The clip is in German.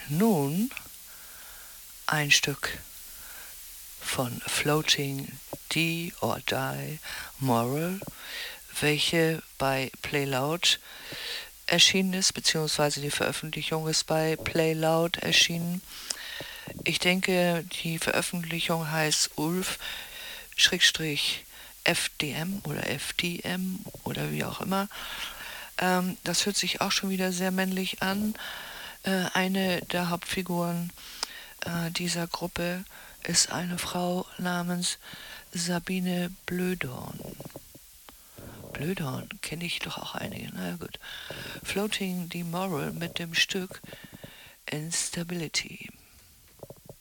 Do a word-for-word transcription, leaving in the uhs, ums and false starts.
Nun ein Stück von Floating Die or Die Moral, welche bei Play Loud erschienen ist, beziehungsweise die Veröffentlichung ist bei Play Loud erschienen. Ich denke, die Veröffentlichung heißt Ulf Schrägstrich F D M oder F D M oder wie auch immer. Ähm, das hört sich auch schon wieder sehr männlich an. Äh, eine der Hauptfiguren äh, dieser Gruppe ist eine Frau namens Sabine Blödorn. Blödorn kenne ich doch auch einige. Na ja, gut. Floating the Moral mit dem Stück Instability.